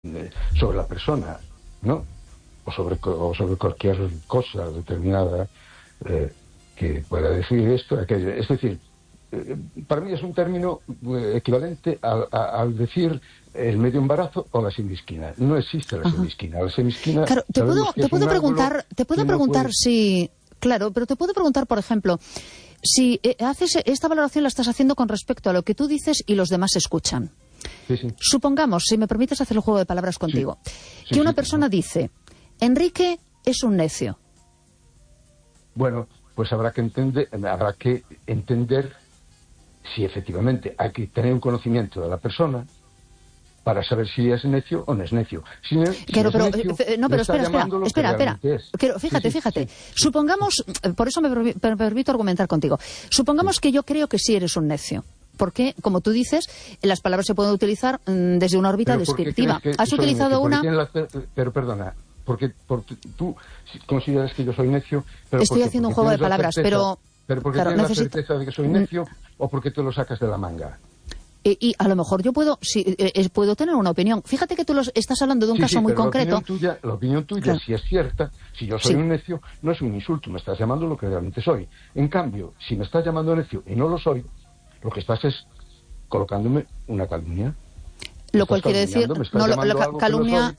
sobre la persona, ¿no? O sobre cualquier cosa determinada que pueda decir esto, aquello. Es decir, para mí es un término equivalente al decir el medio embarazo o la semisquina. No existe la semisquina. La semisquina... Claro, te puedo preguntar si... Claro, pero te puedo preguntar, por ejemplo, si haces esta valoración la estás haciendo con respecto a lo que tú dices y los demás escuchan. Sí, sí. Supongamos, si me permites hacer el juego de palabras contigo, que una persona dice, Enrique es un necio. Bueno, pues habrá que entender si efectivamente hay que tener un conocimiento de la persona para saber si es necio o no es necio. Claro, pero espera. Fíjate. Supongamos, por eso me permito argumentar contigo. Supongamos que yo creo que sí eres un necio. Porque, como tú dices, las palabras se pueden utilizar desde una órbita descriptiva. ¿Has utilizado una...? Pero perdona, porque tú consideras que yo soy necio... Estoy haciendo un juego de palabras, pero... ¿Pero porque tienes la certeza de que soy necio o porque te lo sacas de la manga? Y a lo mejor yo puedo tener una opinión. Fíjate que tú estás hablando de un caso muy concreto. La opinión tuya, claro, si es cierta, si yo soy un necio, no es un insulto, me estás llamando lo que realmente soy. En cambio, si me estás llamando necio y no lo soy, lo que estás es colocándome una calumnia. Lo cual quiere decir, calumnia...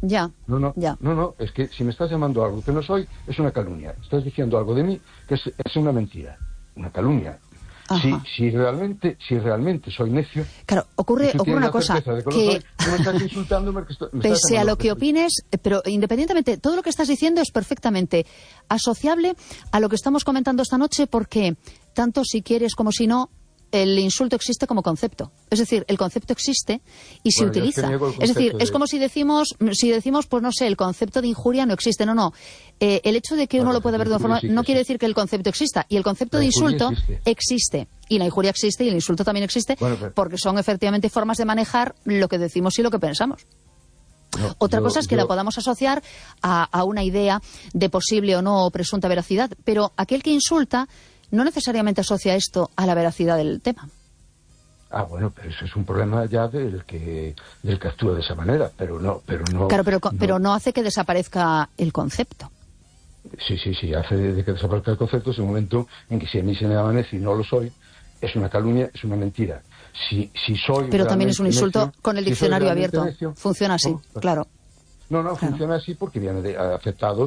No, es que si me estás llamando algo que no soy, es una calumnia. Estás diciendo algo de mí que es una mentira, una calumnia. Si realmente soy necio... Claro, ocurre una cosa, que no estás insultándome, pese a lo que opines, pero independientemente, todo lo que estás diciendo es perfectamente asociable a lo que estamos comentando esta noche, porque tanto si quieres como si no, el insulto existe como concepto. Es decir, el concepto existe y se utiliza. Es decir, es como si decimos, pues no sé, el concepto de injuria no existe. No. El hecho de que uno lo pueda ver de una forma no quiere decir que el concepto exista. Y el concepto de insulto existe. Y la injuria existe y el insulto también existe, porque son efectivamente formas de manejar lo que decimos y lo que pensamos. Otra cosa es que la podamos asociar a una idea de posible o no presunta veracidad. Pero aquel que insulta no necesariamente asocia esto a la veracidad del tema. Bueno, pero eso es un problema ya del que actúa de esa manera, pero no... Claro, pero no hace que desaparezca el concepto. Sí, hace de que desaparezca el concepto es el momento en que si a mí se me llama necio y no lo soy, es una calumnia, es una mentira. Si soy... Pero también es un insulto necio, con el diccionario abierto. Necio, funciona así, claro. No, funciona así porque viene aceptado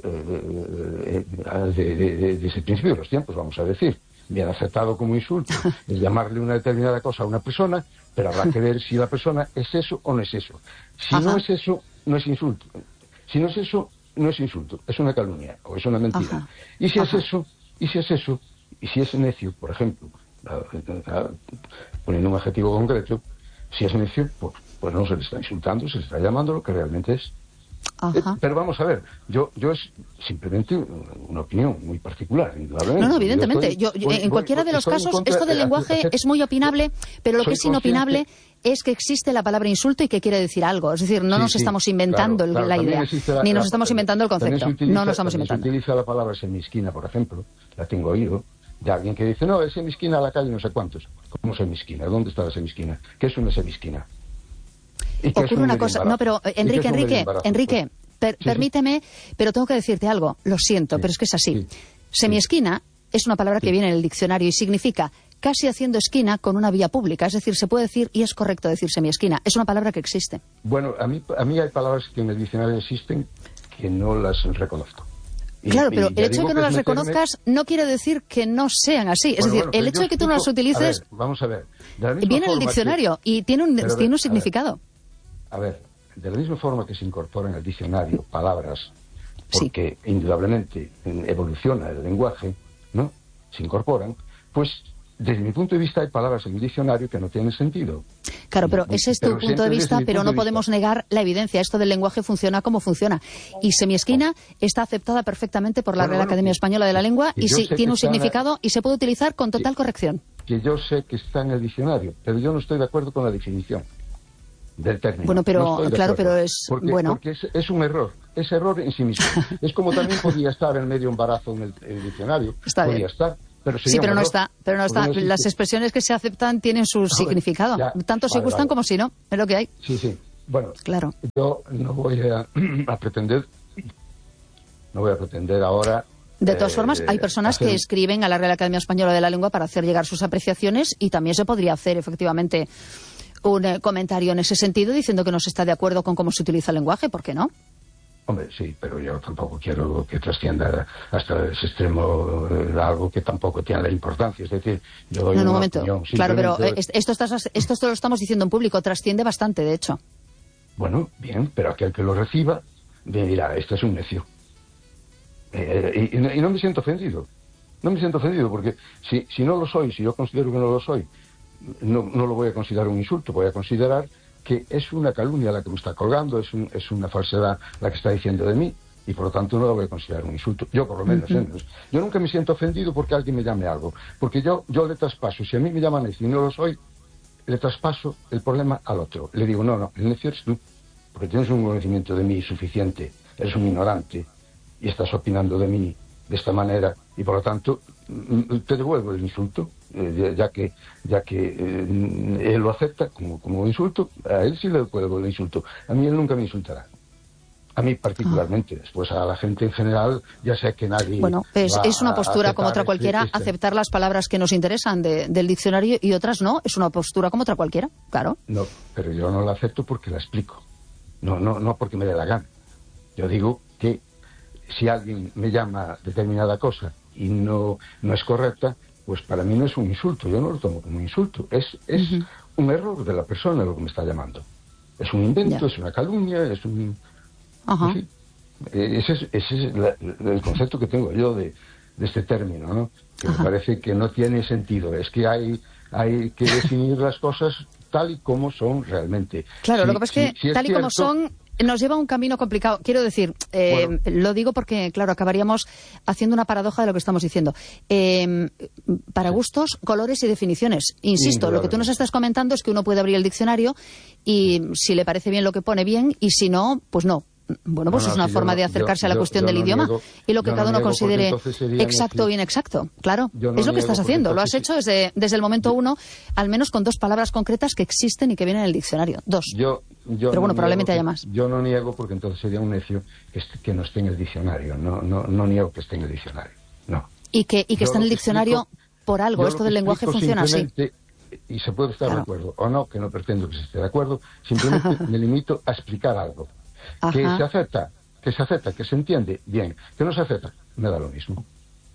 desde el principio de los tiempos, vamos a decir. Bien aceptado como insulto es llamarle una determinada cosa a una persona, pero habrá que ver si la persona es eso o no es eso. Si no es eso, no es insulto. Si no es eso, no es insulto, es una calumnia o es una mentira. Y si es eso, y si es necio, por ejemplo, poniendo un adjetivo concreto, si es necio, pues no se le está insultando, se le está llamando lo que realmente es. Pero vamos a ver, yo es simplemente una opinión muy particular, indudablemente. No, evidentemente. En cualquiera de los casos, esto del lenguaje es muy opinable, pero lo que es inopinable es que existe la palabra insulto y que quiere decir algo. Es decir, no nos estamos inventando la idea, ni nos estamos inventando el concepto. No nos estamos inventando. Se utiliza la palabra semisquina, por ejemplo, la tengo oído, de alguien que dice, no, es semisquina a la calle, no sé cuántos. ¿Cómo semisquina? ¿Dónde está la semisquina? ¿Qué es una semisquina? Ocurre una cosa, no, pero Enrique, permíteme, pero tengo que decirte algo, lo siento, pero es que es así. Semiesquina es una palabra que viene en el diccionario y significa casi haciendo esquina con una vía pública, es decir, se puede decir, y es correcto decir semiesquina, es una palabra que existe. Bueno, a mí hay palabras que en el diccionario existen que no las reconozco. Claro, pero el hecho de que no las reconozcas no quiere decir que no sean así. Es decir, el hecho de que tú no las utilices... Vamos a ver. Viene en el diccionario y tiene un significado. A ver, de la misma forma que se incorporan al diccionario palabras, porque indudablemente evoluciona el lenguaje, ¿no? Se incorporan, pues desde mi punto de vista hay palabras en el diccionario que no tienen sentido. Claro, pero ese es tu punto de vista, pero no podemos negar la evidencia. Esto del lenguaje funciona como funciona. Y semiesquina está aceptada perfectamente por la Real Academia Española de la Lengua y sí, tiene un significado y se puede utilizar con total corrección. Que yo sé que está en el diccionario, pero yo no estoy de acuerdo con la definición del término. Bueno, pero claro, pero es porque es un error, es error en sí mismo. Es como también podría estar el medio embarazo en el diccionario, podría estar. Pero no está. Las expresiones que se aceptan tienen su significado. Tanto si gustan como si no. Es lo que hay. Sí. Bueno, claro. Yo no voy a pretender ahora. De todas formas, hay personas que escriben a la Real Academia Española de la Lengua para hacer llegar sus apreciaciones, y también se podría hacer efectivamente un comentario en ese sentido diciendo que no se está de acuerdo con cómo se utiliza el lenguaje. ¿Por qué no? Hombre, sí, pero yo tampoco quiero que trascienda hasta ese extremo algo que tampoco tiene la importancia. Es decir, yo doy un una momento. opinión. Claro, pero esto te lo estamos diciendo en público, trasciende bastante, de hecho. Bueno, bien, pero aquel que lo reciba me dirá, este es un necio. Y no me siento ofendido. No me siento ofendido porque si no lo soy, si yo considero que no lo soy, no lo voy a considerar un insulto, voy a considerar que es una calumnia la que me está colgando, es una falsedad la que está diciendo de mí, y por lo tanto no lo voy a considerar un insulto. Yo por lo menos, yo nunca me siento ofendido porque alguien me llame algo, porque yo le traspaso, si a mí me llaman necio y no lo soy, le traspaso el problema al otro. Le digo, no, el necio eres tú, porque tienes un conocimiento de mí suficiente, eres un ignorante, y estás opinando de mí de esta manera, y por lo tanto te devuelvo el insulto, ya que él lo acepta como insulto. A él sí le devuelvo el insulto, a mí él nunca me insultará, a mí particularmente. Después a la gente en general ya sé que nadie... Bueno, es una postura como otra cualquiera, aceptar las palabras que nos interesan del diccionario y otras no, es una postura como otra cualquiera, claro. No, pero yo no la acepto porque la explico, no porque me dé la gana. Yo digo que si alguien me llama determinada cosa y no es correcta, pues para mí no es un insulto, yo no lo tomo como un insulto, es un error de la persona lo que me está llamando. Es un invento, es una calumnia, es un... Ajá. Sí, ese es el concepto que tengo yo de este término, ¿no? Que me parece que no tiene sentido, es que hay que definir las cosas tal y como son realmente. Claro, lo que pasa es que tal y como son nos lleva a un camino complicado. Quiero decir, lo digo porque, claro, acabaríamos haciendo una paradoja de lo que estamos diciendo. Para gustos, colores y definiciones. Insisto, lo que tú nos estás comentando es que uno puede abrir el diccionario y si le parece bien lo que pone, bien, y si no, pues no. Bueno, pues es una forma de acercarse a la cuestión del idioma y lo que cada uno considere exacto o inexacto. Claro, es lo que estás haciendo. Lo has hecho desde el momento uno, al menos con dos palabras concretas que existen y que vienen en el diccionario. Dos. Pero bueno, probablemente haya más. Yo no niego, porque entonces sería un necio que no esté en el diccionario. No niego que esté en el diccionario. No. Y que está en el diccionario por algo. Esto del lenguaje funciona así. Y se puede estar de acuerdo o no, que no pretendo que se esté de acuerdo. Simplemente me limito a explicar algo. Que se acepta, que se entiende, bien. Que no se acepta, me da lo mismo.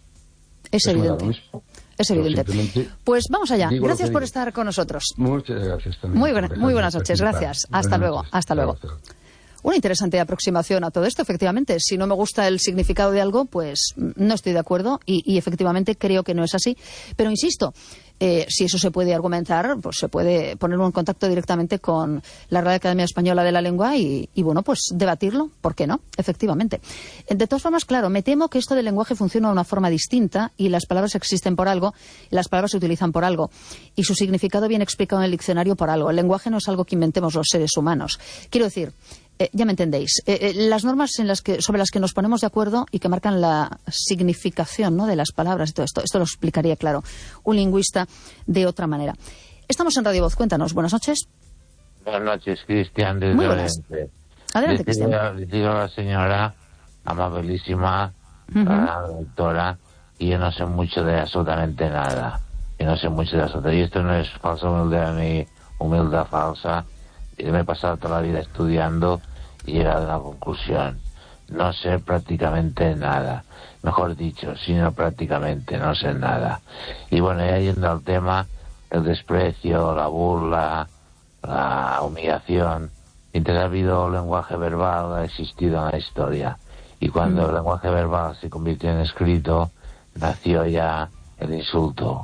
Es evidente. Es evidente. Pues vamos allá. Gracias por estar con nosotros. Muchas gracias también. Muy buenas noches. Gracias. Hasta luego. Hasta luego. Una interesante aproximación a todo esto, efectivamente. Si no me gusta el significado de algo, pues no estoy de acuerdo y efectivamente creo que no es así. Pero insisto, si eso se puede argumentar, pues se puede poner en contacto directamente con la Real Academia Española de la Lengua y bueno, pues debatirlo, ¿por qué no? Efectivamente. De todas formas, claro, me temo que esto del lenguaje funciona de una forma distinta y las palabras existen por algo, las palabras se utilizan por algo y su significado viene explicado en el diccionario por algo. El lenguaje no es algo que inventemos los seres humanos. Quiero decir, ya me entendéis, las normas sobre las que nos ponemos de acuerdo y que marcan la significación, ¿no?, de las palabras y todo esto lo explicaría, claro, un lingüista de otra manera. Estamos en Radio Voz, cuéntanos, buenas noches. Buenas noches, Cristian. Muy buenas. Adelante, Cristian. Le digo a la señora, amabilísima, la doctora, y yo no sé mucho de absolutamente nada. Y esto no es falsa humildad ni humildad falsa. Me he pasado toda la vida estudiando y he llegado a una conclusión. No sé prácticamente nada. Mejor dicho, sino prácticamente no sé nada. Y bueno, ya yendo al tema, el desprecio, la burla, la humillación. Mientras ha habido lenguaje verbal, ha existido en la historia. Y cuando el lenguaje verbal se convirtió en escrito, nació ya el insulto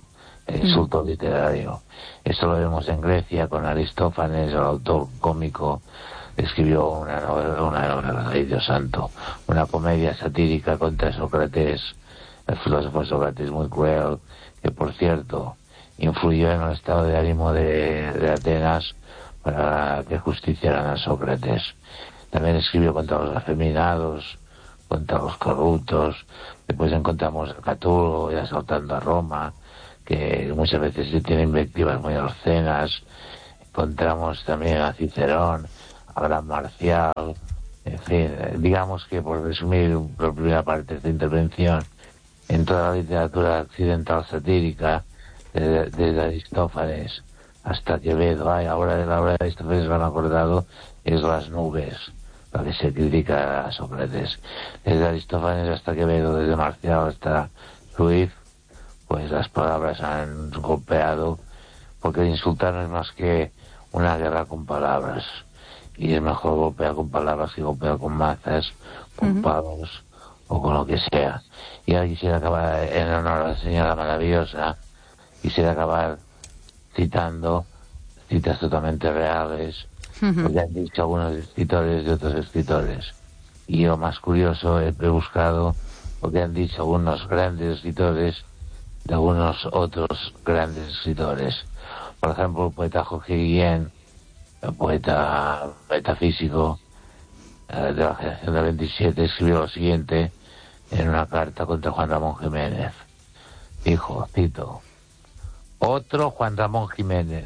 literario. Esto lo vemos en Grecia con Aristófanes, el autor cómico, escribió una novela de Dios santo, una comedia satírica contra Sócrates, el filósofo Sócrates muy cruel, que por cierto influyó en el estado de ánimo de Atenas para que justiciaran a Sócrates. También escribió contra los afeminados, contra los corruptos. Después encontramos a Catulo y asaltando a Roma, que muchas veces se tienen invectivas muy obscenas. Encontramos también a Cicerón Abraham Marcial, en fin, digamos que por resumir por primera parte de esta intervención, en toda la literatura occidental satírica, desde Aristófanes hasta Quevedo, ahora de la obra de Aristófanes lo han acordado, es Las nubes, la que se critica a Sócrates. Desde Aristófanes hasta Quevedo, desde Marcial hasta Ruiz, pues las palabras han golpeado, porque el insultar no es más que una guerra con palabras, y es mejor golpear con palabras que golpear con mazas, con palos o con lo que sea. Y ahora quisiera acabar, en honor a la señora maravillosa, quisiera acabar citando citas totalmente reales, porque han dicho algunos escritores de otros escritores. Y yo, más curioso, he buscado lo que han dicho algunos grandes escritores de algunos otros grandes escritores. Por ejemplo, el poeta Jorge Guillén, el poeta metafísico de la generación del 27, escribió lo siguiente en una carta contra Juan Ramón Jiménez. Dijo, cito: otro Juan Ramón Jiménez,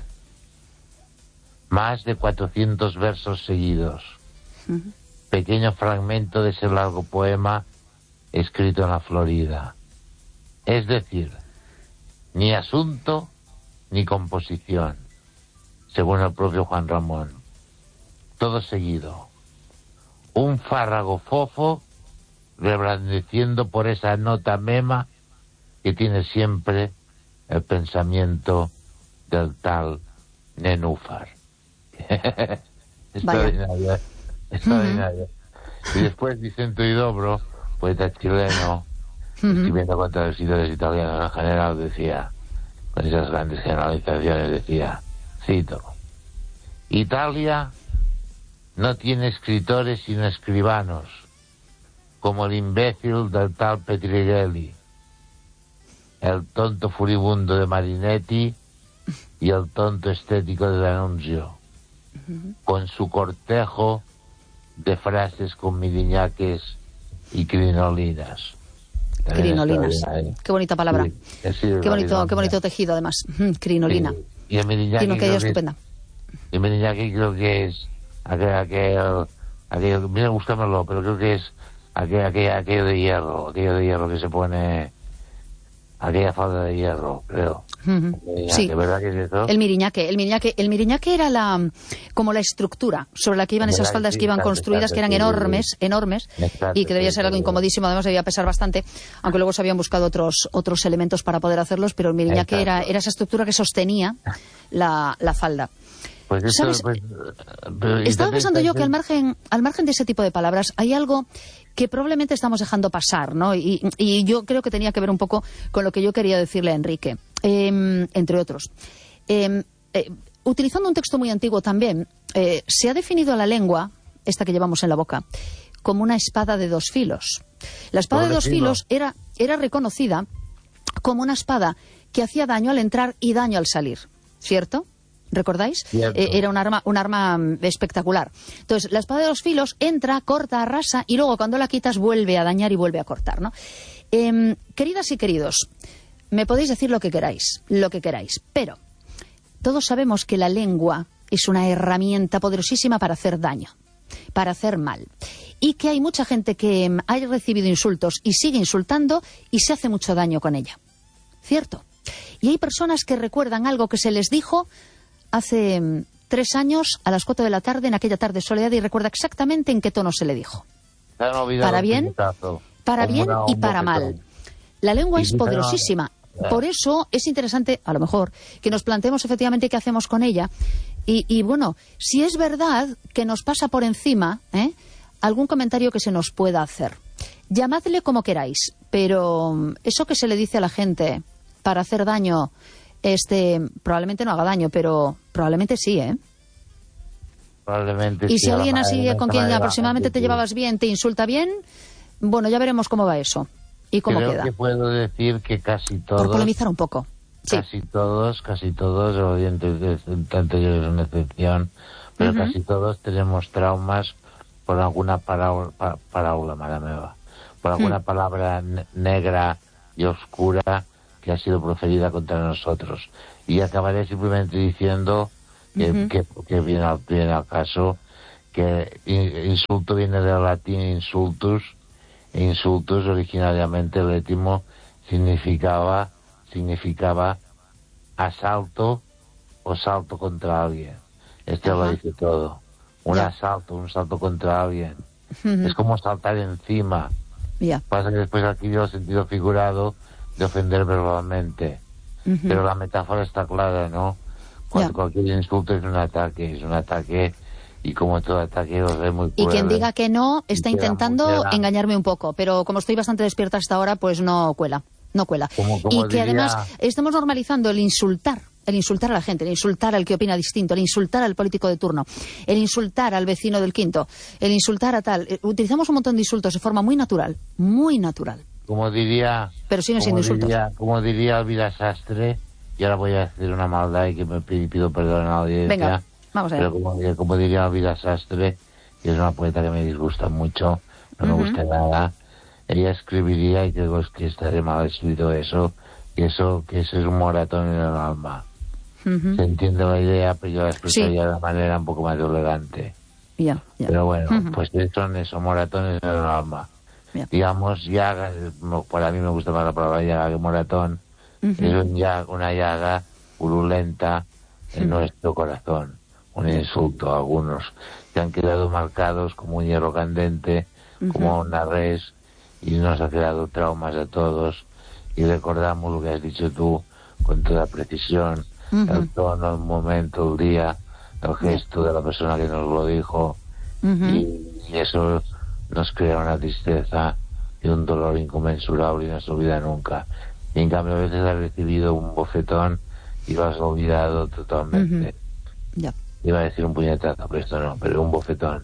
más de 400 versos seguidos, pequeño fragmento de ese largo poema escrito en la Florida. Es decir, ni asunto ni composición, según el propio Juan Ramón. Todo seguido. Un fárrago fofo reblandeciendo por esa nota mema que tiene siempre el pensamiento del tal Nenúfar. Extraordinario, extraordinario. Y después Vicente Huidobro, poeta chileno, escribiendo contra los escritores italianos en general, decía, con esas grandes generalizaciones, decía, cito: Italia no tiene escritores sino escribanos, como el imbécil del tal Petrigelli, el tonto furibundo de Marinetti y el tonto estético de D'Annunzio, con su cortejo de frases con miriñaques y crinolinas. Crinolinas, qué bonita palabra. Sí, qué bonito tejido, además. Crinolina. Sí. Y el miriñaki, tiene que estupenda. Y el miriñaki creo que es aquello, mira, búscamelo, pero creo que es aquello de hierro que se pone, aquella falda de hierro, creo. Sí, ¿verdad que es eso? El miriñaque era como la estructura sobre la que iban esas faldas que iban construidas, que eran enormes, y que debía ser algo incomodísimo, además debía pesar bastante, aunque luego se habían buscado otros elementos para poder hacerlos, pero el miriñaque era esa estructura que sostenía la falda. Pues eso, ¿sabes? Estaba pensando yo que al margen de ese tipo de palabras hay algo que probablemente estamos dejando pasar, ¿no? Y yo creo que tenía que ver un poco con lo que yo quería decirle a Enrique, entre otros. Utilizando un texto muy antiguo también, se ha definido a la lengua, esta que llevamos en la boca, como una espada de dos filos. La espada de dos filos era reconocida como una espada que hacía daño al entrar y daño al salir, ¿cierto? ¿Recordáis? Era un arma espectacular. Entonces, la espada de dos filos entra, corta, arrasa y luego cuando la quitas vuelve a dañar y vuelve a cortar, ¿no? Queridas y queridos, me podéis decir lo que queráis, pero todos sabemos que la lengua es una herramienta poderosísima para hacer daño, para hacer mal. Y que hay mucha gente que ha recibido insultos y sigue insultando y se hace mucho daño con ella. ¿Cierto? Y hay personas que recuerdan algo que se les dijo hace 3 años a las 4 de la tarde, en aquella tarde soleada, y recuerda exactamente en qué tono se le dijo. Para bien y para mal. La lengua es poderosísima. Por eso es interesante, a lo mejor, que nos planteemos efectivamente qué hacemos con ella. Y bueno, si es verdad que nos pasa por encima, algún comentario que se nos pueda hacer. Llamadle como queráis, pero eso que se le dice a la gente para hacer daño, probablemente no haga daño, pero probablemente sí, Probablemente. Y si alguien así con quien aproximadamente te llevabas bien te insulta bien, bueno, ya veremos cómo va eso y cómo queda. Creo que puedo decir que casi todos... Por polemizar un poco. Casi todos, los oyentes anteriores son una excepción, pero casi todos tenemos traumas por alguna paraula, mare meva, por alguna palabra negra y oscura que ha sido proferida contra nosotros. Y acabaré simplemente diciendo que viene al caso que insulto viene del latín insultus, e insultus originariamente el étimo significaba asalto o salto contra alguien. Esto lo dice todo. Un salto contra alguien. Es como saltar encima. Pasa que después adquirió el sentido figurado de ofender verbalmente. Pero la metáfora está clara, ¿no? Cualquier insulto es un ataque, y como todo ataque lo ve muy cruel. Y quien diga que no está intentando engañarme un poco, pero como estoy bastante despierta hasta ahora, pues no cuela. Y que además estamos normalizando el insultar a la gente, el insultar al que opina distinto, el insultar al político de turno, el insultar al vecino del quinto, el insultar a tal. Utilizamos un montón de insultos de forma muy natural. Como diría... Pero siguen siendo insultos. Como diría Elvira Sastre, y ahora voy a decir una maldad y que me pido perdón a la audiencia. Venga, vamos a ver. Pero como diría Elvira Sastre, que es una poeta que me disgusta mucho, no me gusta nada, ella escribiría, y creo que estaré mal escrito eso, que eso es un moratón en el alma. Se entiende la idea, pero yo la expresaría de una manera un poco más elegante. Pero bueno, pues son esos moratones en el alma. Digamos, llaga, para mí me gusta más la palabra llaga que moratón, es una llaga purulenta en nuestro corazón, un insulto a algunos que han quedado marcados como un hierro candente, como una res, y nos ha creado traumas a todos, y recordamos lo que has dicho tú con toda precisión, el tono, el momento, el día, el gesto de la persona que nos lo dijo, y eso nos crea una tristeza y un dolor inconmensurable y no se olvida nunca. Y en cambio a veces has recibido un bofetón y lo has olvidado totalmente. Iba a decir un puñetazo, pero esto no, pero un bofetón.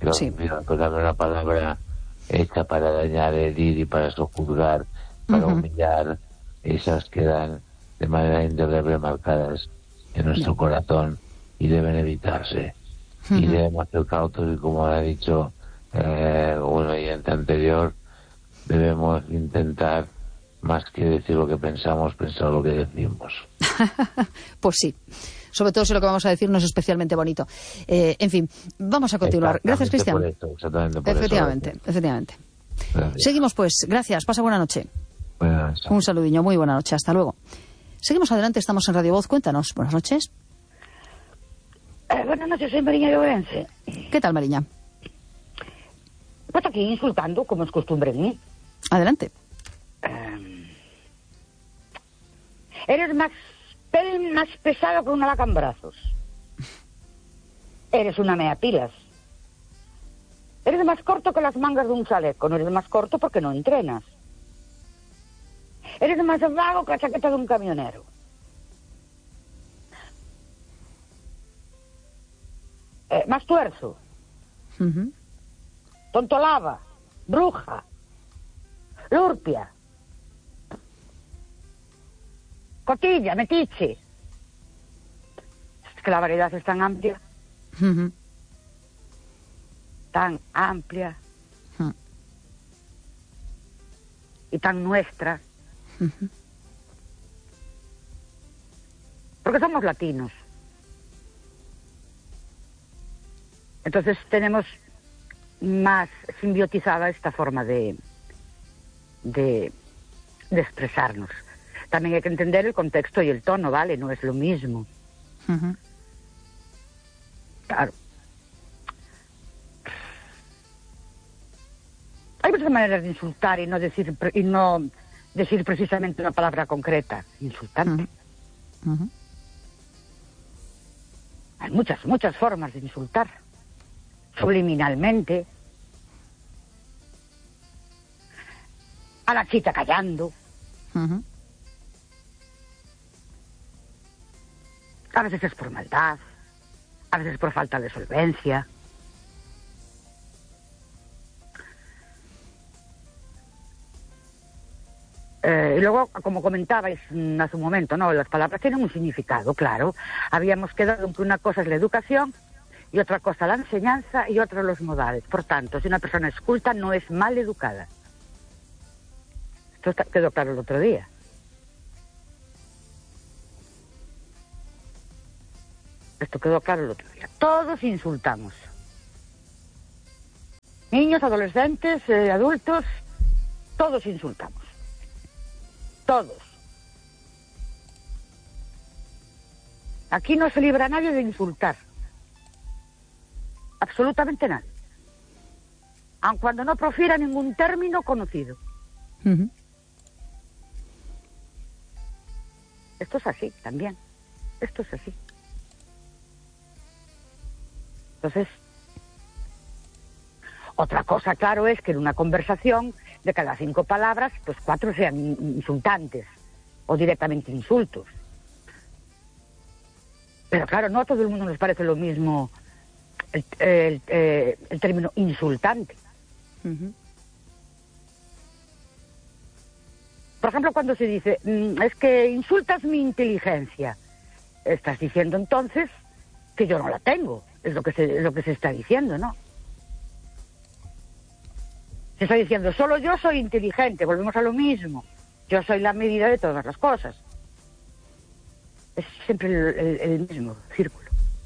Una palabra hecha para dañar, herir y para sojuzgar, para humillar, esas quedan de manera indeleble marcadas en nuestro corazón y deben evitarse. Y debemos ser cautos, y como ha dicho un oyente anterior, debemos intentar, más que decir lo que pensamos, pensar lo que decimos. Pues sí. Sobre todo si lo que vamos a decir no es especialmente bonito. En fin, vamos a continuar. Gracias, Cristian. Efectivamente. Gracias. Seguimos pues. Gracias. Pasa buena noche. Un saludillo. Muy buena noche. Hasta luego. Seguimos adelante. Estamos en Radio Voz. Cuéntanos. Buenas noches. Buenas noches. Soy Mariña de Ourense. ¿Qué tal, Mariña? Pues aquí insultando, como es costumbre en mí. Adelante. Eres más pesada que una vaca en brazos. Eres una meapilas. Eres más corto que las mangas de un chaleco. No eres más corto porque no entrenas. Eres más vago que la chaqueta de un camionero. Más tuerzo. Tontolaba. Bruja. Lurpia. Cotilla, metiche. Es que la variedad es tan amplia. Tan amplia. Y tan nuestra. Porque somos latinos. Entonces tenemos más simbiotizada esta forma de expresarnos. También hay que entender el contexto y el tono, ¿vale? No es lo mismo. Claro. Hay muchas maneras de insultar y no decir precisamente una palabra concreta. Insultante. Hay muchas formas de insultar. Subliminalmente. A la chita callando. A veces es por maldad, a veces por falta de solvencia. Y luego, como comentabais hace un momento, ¿no? Las palabras tienen un significado, claro. Habíamos quedado en que una cosa es la educación y otra cosa la enseñanza y otra los modales. Por tanto, si una persona es culta, no es mal educada. Esto quedó claro el otro día. Todos insultamos. Niños, adolescentes, adultos, todos insultamos. Todos. Aquí no se libra a nadie de insultar. Absolutamente nadie. Aun cuando no profiera ningún término conocido. Esto es así también. Esto es así. Entonces, otra cosa, claro, es que en una conversación, de cada 5 palabras, pues 4 sean insultantes o directamente insultos. Pero claro, no a todo el mundo nos parece lo mismo el término insultante. Por ejemplo, cuando se dice, es que insultas mi inteligencia, estás diciendo entonces que yo no la tengo, es lo que se está diciendo, ¿no? Se está diciendo, solo yo soy inteligente, volvemos a lo mismo, yo soy la medida de todas las cosas. Es siempre el mismo círculo.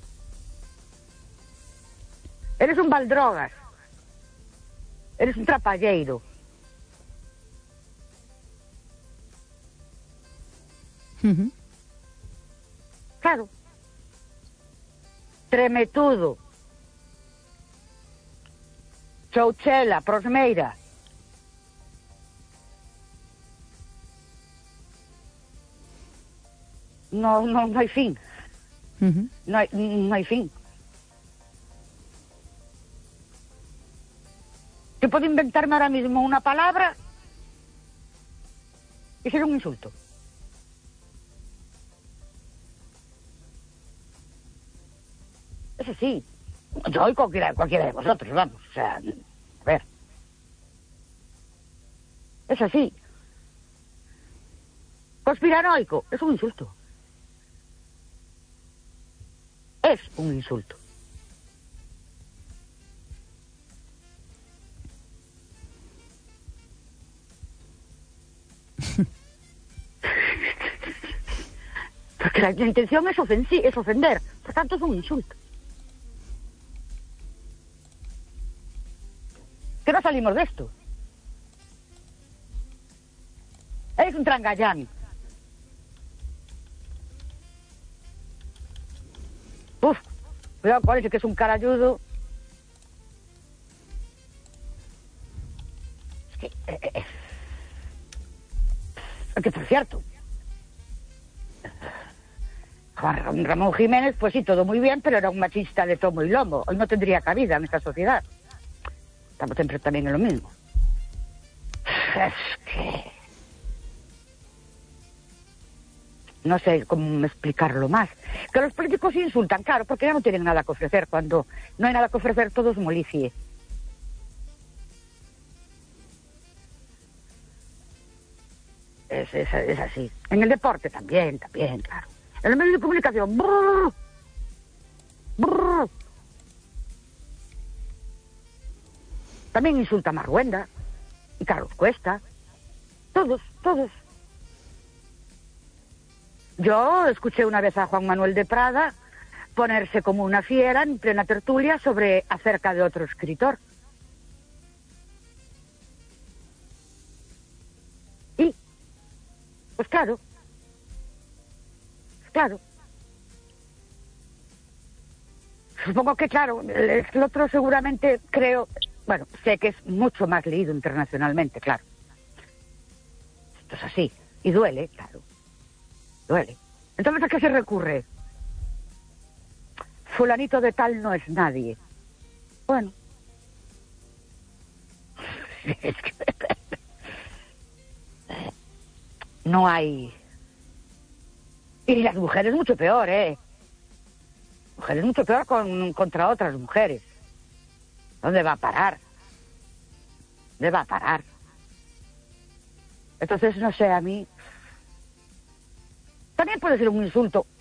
Eres un baldrogas, eres un trapalleiro. Claro. Tremetudo. Chouchela, prosmeira. No hay fin. No hay fin. Yo puedo inventarme ahora mismo una palabra y ser un insulto. Eso sí. Yo y cualquiera de vosotros, vamos. O sea, a ver. Es así. Conspiranoico, es un insulto. Es un insulto. Porque la intención es ofender, por tanto es un insulto. Que no salimos de esto. Eres un trangallán. Uf, cuidado con ese que es un carayudo. Es que por cierto, Juan Ramón Jiménez, pues sí, todo muy bien, pero era un machista de tomo y lomo. Hoy no tendría cabida en esta sociedad. Estamos siempre también en lo mismo. Es que... no sé cómo explicarlo más. Que los políticos insultan, claro, porque ya no tienen nada que ofrecer. Cuando no hay nada que ofrecer, todo es molicie. Es así. En el deporte también, claro. En los medios de comunicación, brrr, brrr. También insulta a Marguenda y Carlos Cuesta. Todos. Yo escuché una vez a Juan Manuel de Prada ponerse como una fiera en plena tertulia acerca de otro escritor. Y, pues claro. Supongo que, claro, el otro seguramente bueno, sé que es mucho más leído internacionalmente, claro. Esto es así. Y duele, claro. Duele. Entonces, ¿a qué se recurre? Fulanito de tal no es nadie. Bueno. No hay... Y las mujeres mucho peor, ¿eh? Mujeres mucho peor contra otras mujeres. ¿Dónde va a parar? ¿Dónde va a parar? Entonces, no sé, a mí... También puede ser un insulto